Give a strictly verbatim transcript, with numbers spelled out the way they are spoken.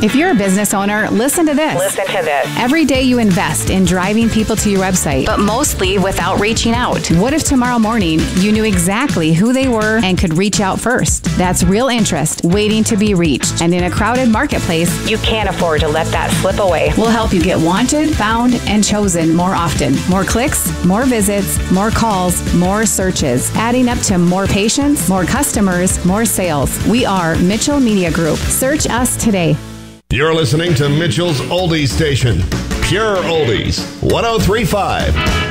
If you're a business owner, listen to this. Listen to this. Every day you invest in driving people to your website, but mostly without reaching out. What if tomorrow morning you knew exactly who they were and could reach out first? That's real interest waiting to be reached. And in a crowded marketplace, you can't afford to let that slip away. We'll help you get wanted, found, and chosen more often. More clicks, more visits, more calls, more searches, adding up to more patients, more customers, more sales. We are Mitchell Media Group. Search us today. You're listening to Mitchell's Oldies Station. Pure Oldies, one oh three point five.